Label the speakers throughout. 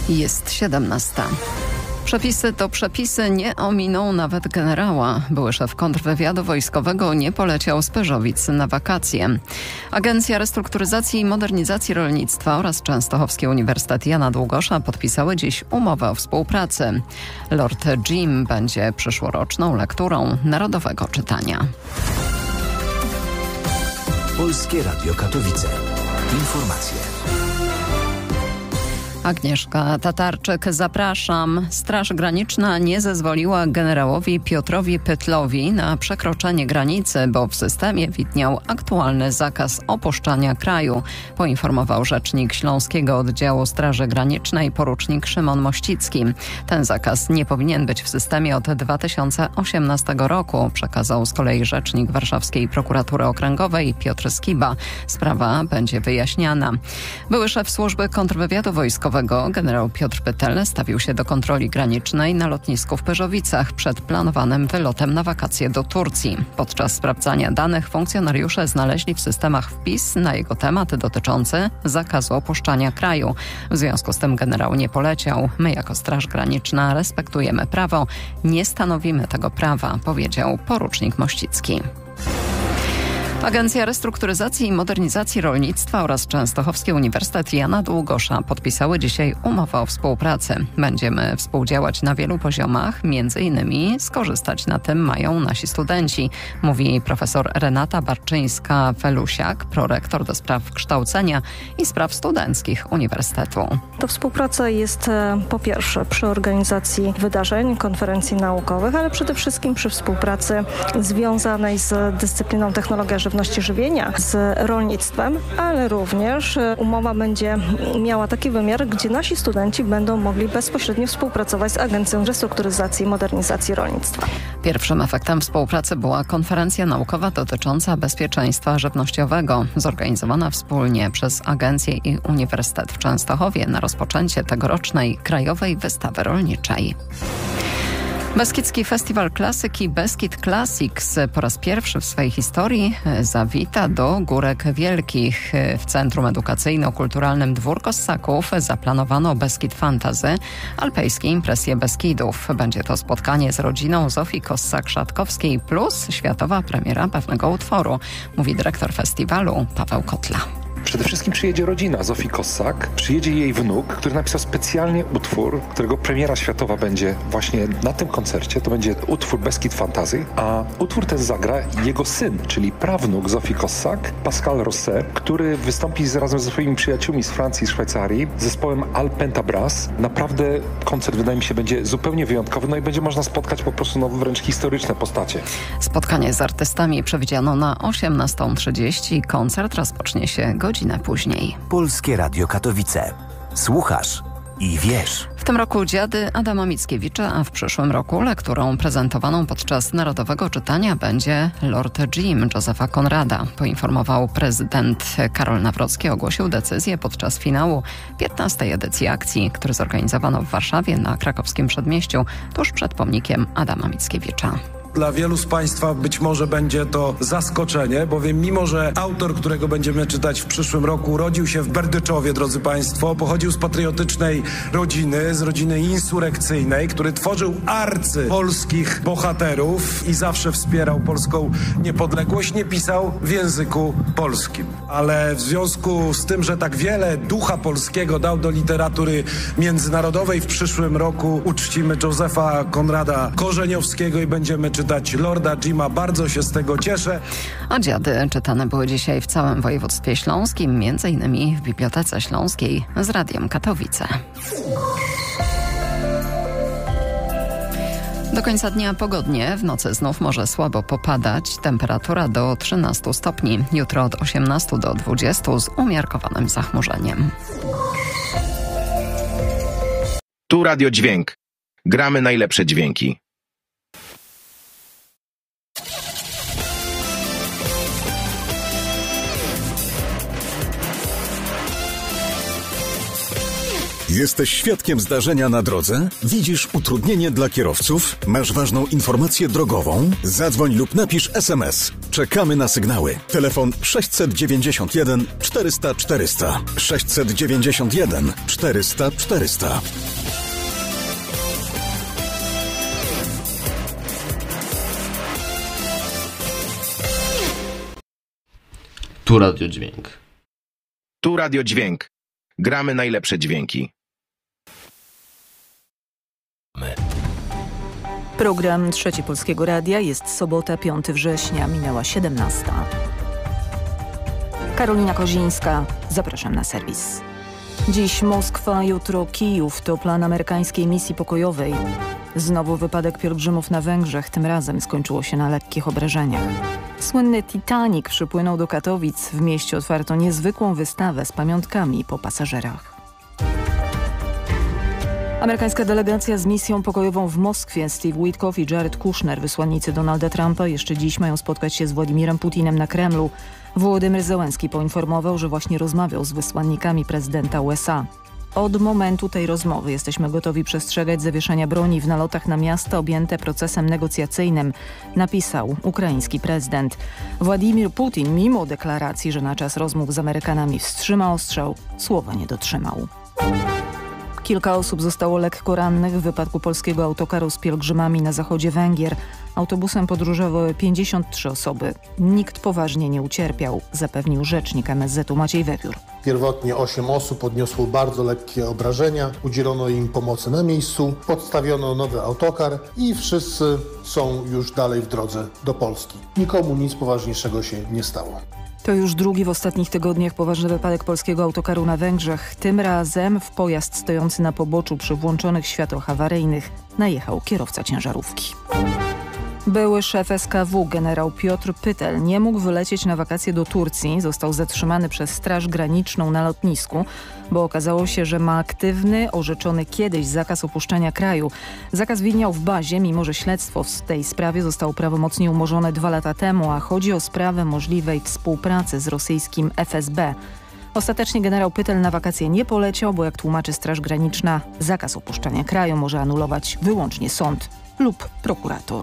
Speaker 1: Jest 17. Przepisy to przepisy, nie ominą nawet generała. Były szef kontrwywiadu wojskowego nie poleciał z Pyrzowic na wakacje. Agencja Restrukturyzacji i Modernizacji Rolnictwa oraz Częstochowski Uniwersytet Jana Długosza podpisały dziś umowę o współpracy. Lord Jim będzie przyszłoroczną lekturą narodowego czytania.
Speaker 2: Polskie Radio Katowice. Informacje.
Speaker 1: Agnieszka Tatarczyk, zapraszam. Straż Graniczna nie zezwoliła generałowi Piotrowi Pytlowi na przekroczenie granicy, bo w systemie widniał aktualny zakaz opuszczania kraju, poinformował rzecznik Śląskiego Oddziału Straży Granicznej porucznik Szymon Mościcki. Ten zakaz nie powinien być w systemie od 2018 roku, przekazał z kolei rzecznik Warszawskiej Prokuratury Okręgowej Piotr Skiba. Sprawa będzie wyjaśniana. Były szef służby kontrwywiadu wojskowego generał Piotr Pytel stawił się do kontroli granicznej na lotnisku w Pyrzowicach przed planowanym wylotem na wakacje do Turcji. Podczas sprawdzania danych funkcjonariusze znaleźli w systemach wpis na jego temat dotyczący zakazu opuszczania kraju. W związku z tym generał nie poleciał. My jako Straż Graniczna respektujemy prawo, nie stanowimy tego prawa, powiedział porucznik Mościcki. Agencja Restrukturyzacji i Modernizacji Rolnictwa oraz Częstochowski Uniwersytet Jana Długosza podpisały dzisiaj umowę o współpracy. Będziemy współdziałać na wielu poziomach, między innymi skorzystać na tym mają nasi studenci, mówi profesor Renata Barczyńska-Felusiak, prorektor do spraw kształcenia i spraw studenckich Uniwersytetu.
Speaker 3: Ta współpraca jest po pierwsze przy organizacji wydarzeń, konferencji naukowych, ale przede wszystkim przy współpracy związanej z dyscypliną technologia żywności żywienia, z rolnictwem, ale również umowa będzie miała taki wymiar, gdzie nasi studenci będą mogli bezpośrednio współpracować z Agencją Restrukturyzacji i Modernizacji Rolnictwa.
Speaker 1: Pierwszym efektem współpracy była konferencja naukowa dotycząca bezpieczeństwa żywnościowego, zorganizowana wspólnie przez Agencję i Uniwersytet w Częstochowie na rozpoczęcie tegorocznej Krajowej Wystawy Rolniczej. Beskidzki Festiwal Klasyki Beskid Classics po raz pierwszy w swojej historii zawita do Górek Wielkich. W Centrum Edukacyjno-Kulturalnym Dwór Kossaków zaplanowano Beskid Fantasy, alpejskie impresje Beskidów. Będzie to spotkanie z rodziną Zofii Kossak-Szatkowskiej plus światowa premiera pewnego utworu, mówi dyrektor festiwalu Paweł Kotla.
Speaker 4: Przede wszystkim przyjedzie rodzina Zofii Kossak, przyjedzie jej wnuk, który napisał specjalnie utwór, którego premiera światowa będzie właśnie na tym koncercie. To będzie utwór Beskid Fantasy, a utwór ten zagra jego syn, czyli prawnuk Zofii Kossak, Pascal Rosset, który wystąpi razem ze swoimi przyjaciółmi z Francji i Szwajcarii, zespołem Alpenta Brass. Naprawdę koncert, wydaje mi się, będzie zupełnie wyjątkowy, no i będzie można spotkać po prostu wręcz historyczne postacie.
Speaker 1: Spotkanie z artystami przewidziano na 18:30. Koncert rozpocznie się godzinę później.
Speaker 2: Polskie Radio Katowice. Słuchasz i wiesz.
Speaker 1: W tym roku Dziady Adama Mickiewicza, a w przyszłym roku lekturą prezentowaną podczas Narodowego Czytania będzie Lord Jim Józefa Konrada. Poinformował prezydent Karol Nawrocki, ogłosił decyzję podczas finału 15. edycji akcji, który zorganizowano w Warszawie na krakowskim Przedmieściu, tuż przed pomnikiem Adama Mickiewicza.
Speaker 5: Dla wielu z Państwa być może będzie to zaskoczenie, bowiem mimo, że autor, którego będziemy czytać w przyszłym roku, urodził się w Berdyczowie, drodzy Państwo, pochodził z patriotycznej rodziny, z rodziny insurekcyjnej, który tworzył arcypolskich bohaterów i zawsze wspierał polską niepodległość, nie pisał w języku polskim. Ale w związku z tym, że tak wiele ducha polskiego dał do literatury międzynarodowej, w przyszłym roku uczcimy Józefa Konrada Korzeniowskiego i będziemy czytać Lorda Jima. Bardzo się z tego cieszę.
Speaker 1: A Dziady czytane były dzisiaj w całym województwie śląskim, m.in. w Bibliotece Śląskiej z Radiem Katowice. Do końca dnia pogodnie, w nocy znów może słabo popadać, temperatura do 13 stopni, jutro od 18 do 20 z umiarkowanym zachmurzeniem.
Speaker 6: Tu Radio Dźwięk. Gramy najlepsze dźwięki.
Speaker 7: Jesteś świadkiem zdarzenia na drodze? Widzisz utrudnienie dla kierowców? Masz ważną informację drogową? Zadzwoń lub napisz SMS. Czekaj. Czekamy na sygnały. Telefon 691 400 400. 691 400 400.
Speaker 8: Tu Radio Dźwięk.
Speaker 6: Tu Radio Dźwięk. Gramy najlepsze dźwięki.
Speaker 9: Program Trzeci Polskiego Radia. Jest sobota, 5 września, minęła 17. Karolina Kozińska. Zapraszam na serwis. Dziś Moskwa, jutro Kijów. To plan amerykańskiej misji pokojowej. Znowu wypadek pielgrzymów na Węgrzech. Tym razem skończyło się na lekkich obrażeniach. Słynny Titanic przypłynął do Katowic. W mieście otwarto niezwykłą wystawę z pamiątkami po pasażerach. Amerykańska delegacja z misją pokojową w Moskwie, Steve Witkoff i Jared Kushner, wysłannicy Donalda Trumpa, jeszcze dziś mają spotkać się z Władimirem Putinem na Kremlu. Wołodymyr Zełenski poinformował, że właśnie rozmawiał z wysłannikami prezydenta USA. Od momentu tej rozmowy jesteśmy gotowi przestrzegać zawieszenia broni w nalotach na miasta objęte procesem negocjacyjnym, napisał ukraiński prezydent. Władimir Putin, mimo deklaracji, że na czas rozmów z Amerykanami wstrzyma ostrzał, słowa nie dotrzymał. Kilka osób zostało lekko rannych w wypadku polskiego autokaru z pielgrzymami na zachodzie Węgier. Autobusem podróżowały 53 osoby. Nikt poważnie nie ucierpiał, zapewnił rzecznik MSZ-u Maciej Wewiór.
Speaker 10: Pierwotnie 8 osób odniosło bardzo lekkie obrażenia, udzielono im pomocy na miejscu, podstawiono nowy autokar i wszyscy są już dalej w drodze do Polski. Nikomu nic poważniejszego się nie stało.
Speaker 9: To już drugi w ostatnich tygodniach poważny wypadek polskiego autokaru na Węgrzech. Tym razem w pojazd stojący na poboczu przy włączonych światłach awaryjnych najechał kierowca ciężarówki. Były szef SKW generał Piotr Pytel nie mógł wylecieć na wakacje do Turcji. Został zatrzymany przez Straż Graniczną na lotnisku, bo okazało się, że ma aktywny, orzeczony kiedyś zakaz opuszczania kraju. Zakaz widniał w bazie, mimo że śledztwo w tej sprawie zostało prawomocnie umorzone 2 lata temu, a chodzi o sprawę możliwej współpracy z rosyjskim FSB. Ostatecznie generał Pytel na wakacje nie poleciał, bo jak tłumaczy Straż Graniczna, zakaz opuszczania kraju może anulować wyłącznie sąd lub prokurator.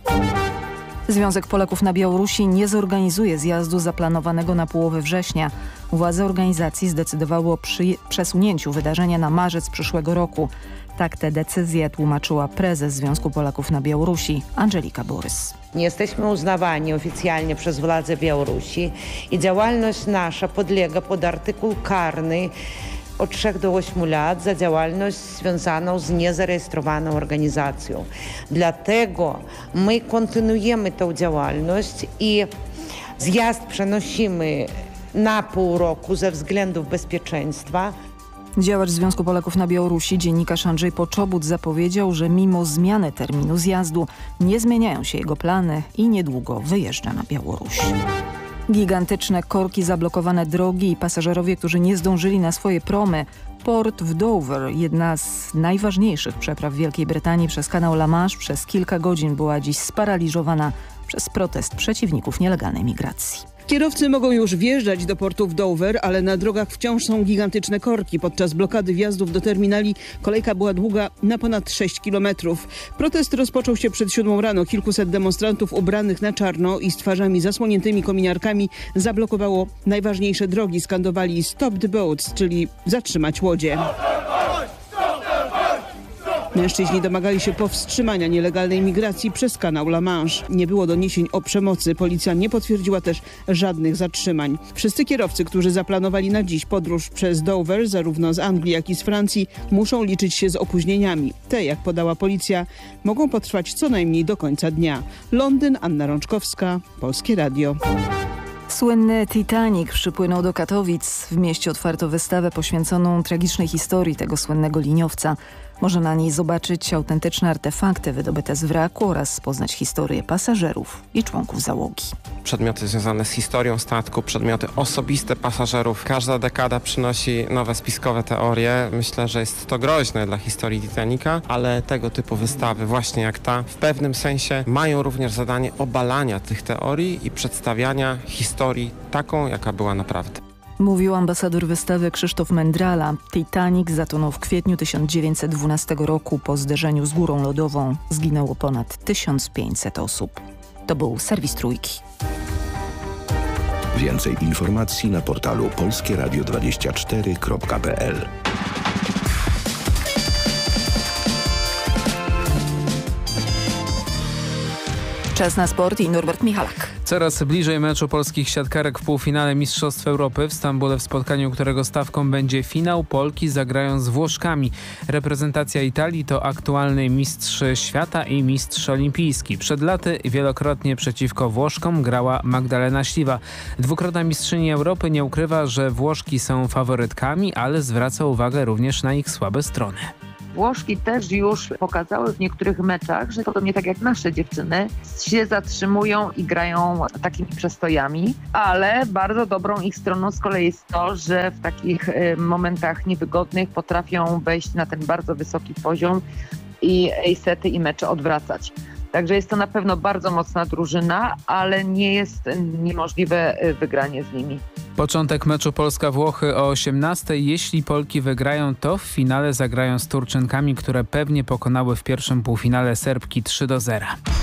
Speaker 9: Związek Polaków na Białorusi nie zorganizuje zjazdu zaplanowanego na połowę września. Władze organizacji zdecydowały o przesunięciu wydarzenia na marzec przyszłego roku. Tak tę decyzję tłumaczyła prezes Związku Polaków na Białorusi Andżelika Borys.
Speaker 11: Nie jesteśmy uznawani oficjalnie przez władze Białorusi i działalność nasza podlega pod artykuł karny od 3 do 8 lat za działalność związaną z niezarejestrowaną organizacją. Dlatego my kontynuujemy tę działalność i zjazd przenosimy na pół roku ze względów bezpieczeństwa.
Speaker 9: Działacz Związku Polaków na Białorusi, dziennikarz Andrzej Poczobut, zapowiedział, że mimo zmiany terminu zjazdu nie zmieniają się jego plany i niedługo wyjeżdża na Białoruś. Gigantyczne korki, zablokowane drogi i pasażerowie, którzy nie zdążyli na swoje promy. Port w Dover, jedna z najważniejszych przepraw Wielkiej Brytanii przez kanał La Manche, przez kilka godzin była dziś sparaliżowana przez protest przeciwników nielegalnej migracji.
Speaker 12: Kierowcy mogą już wjeżdżać do portu w Dover, ale na drogach wciąż są gigantyczne korki. Podczas blokady wjazdów do terminali kolejka była długa na ponad 6 kilometrów. Protest rozpoczął się przed 7 rano. Kilkuset demonstrantów ubranych na czarno i z twarzami zasłoniętymi kominiarkami zablokowało najważniejsze drogi. Skandowali "Stop the boats", czyli zatrzymać łodzie. Mężczyźni domagali się powstrzymania nielegalnej migracji przez kanał La Manche. Nie było doniesień o przemocy. Policja nie potwierdziła też żadnych zatrzymań. Wszyscy kierowcy, którzy zaplanowali na dziś podróż przez Dover, zarówno z Anglii, jak i z Francji, muszą liczyć się z opóźnieniami. Te, jak podała policja, mogą potrwać co najmniej do końca dnia. Londyn, Anna Rączkowska, Polskie Radio.
Speaker 9: Słynny Titanic przypłynął do Katowic. W mieście otwarto wystawę poświęconą tragicznej historii tego słynnego liniowca. Można na niej zobaczyć autentyczne artefakty wydobyte z wraku oraz poznać historię pasażerów i członków załogi.
Speaker 13: Przedmioty związane z historią statku, przedmioty osobiste pasażerów. Każda dekada przynosi nowe spiskowe teorie. Myślę, że jest to groźne dla historii Titanica, ale tego typu wystawy, właśnie jak ta, w pewnym sensie mają również zadanie obalania tych teorii i przedstawiania historii taką, jaka była naprawdę.
Speaker 9: Mówił ambasador wystawy Krzysztof Mędrala. Titanic zatonął w kwietniu 1912 roku. Po zderzeniu z górą lodową zginęło ponad 1500 osób. To był serwis Trójki.
Speaker 7: Więcej informacji na portalu polskieradio24.pl.
Speaker 9: Czas na sport i Norbert Michalak.
Speaker 14: Coraz bliżej meczu polskich siatkarek w półfinale Mistrzostw Europy w Stambule, w spotkaniu którego stawką będzie finał. Polki zagrają z Włoszkami. Reprezentacja Italii to aktualny mistrz świata i mistrz olimpijski. Przed laty wielokrotnie przeciwko Włoszkom grała Magdalena Śliwa. Dwukrotna mistrzyni Europy nie ukrywa, że Włoszki są faworytkami, ale zwraca uwagę również na ich słabe strony.
Speaker 15: Włoszki też już pokazały w niektórych meczach, że podobnie tak jak nasze dziewczyny się zatrzymują i grają takimi przestojami, ale bardzo dobrą ich stroną z kolei jest to, że w takich momentach niewygodnych potrafią wejść na ten bardzo wysoki poziom i sety i mecze odwracać. Także jest to na pewno bardzo mocna drużyna, ale nie jest niemożliwe wygranie z nimi.
Speaker 14: Początek meczu Polska-Włochy o 18:00. Jeśli Polki wygrają, to w finale zagrają z Turczynkami, które pewnie pokonały w pierwszym półfinale Serbki 3-0.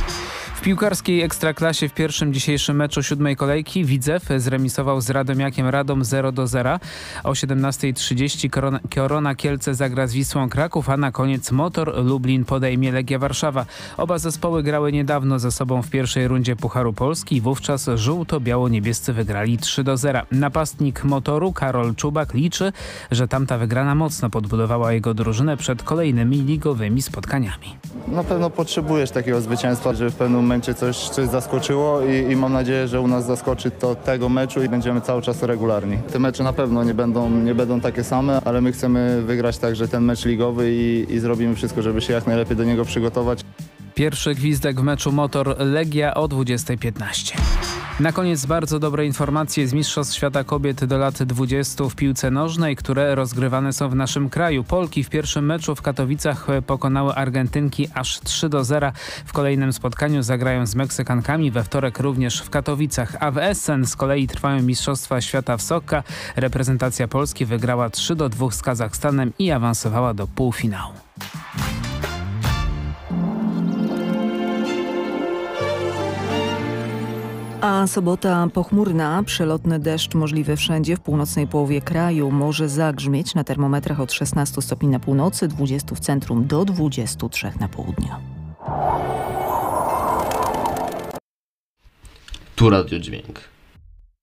Speaker 14: W piłkarskiej Ekstraklasie w pierwszym dzisiejszym meczu 7. kolejki Widzew zremisował z Radomiakiem Radom 0-0. O 17:30 Korona Kielce zagra z Wisłą Kraków, a na koniec Motor Lublin podejmie Legia Warszawa. Oba zespoły grały niedawno ze sobą w pierwszej rundzie Pucharu Polski i wówczas żółto-biało-niebiescy wygrali 3-0. Napastnik Motoru Karol Czubak liczy, że tamta wygrana mocno podbudowała jego drużynę przed kolejnymi ligowymi spotkaniami.
Speaker 16: Na pewno potrzebujesz takiego zwycięstwa, żeby w pewnym momencie coś zaskoczyło i mam nadzieję, że u nas zaskoczy to tego meczu i będziemy cały czas regularni. Te mecze na pewno nie będą takie same, ale my chcemy wygrać także ten mecz ligowy i zrobimy wszystko, żeby się jak najlepiej do niego przygotować.
Speaker 14: Pierwszy gwizdek w meczu Motor Legia o 20:15. Na koniec bardzo dobre informacje z Mistrzostw Świata Kobiet do lat 20 w piłce nożnej, które rozgrywane są w naszym kraju. Polki w pierwszym meczu w Katowicach pokonały Argentynki aż 3-0. W kolejnym spotkaniu zagrają z Meksykankami, we wtorek również w Katowicach. A w Essen z kolei trwają Mistrzostwa Świata w Soccer. Reprezentacja Polski wygrała 3-2 z Kazachstanem i awansowała do półfinału.
Speaker 9: A sobota pochmurna, przelotny deszcz możliwy wszędzie w północnej połowie kraju. Może zagrzmieć na termometrach od 16 stopni na północy, 20 w centrum do 23 na południu.
Speaker 8: Tu Radio Dźwięk.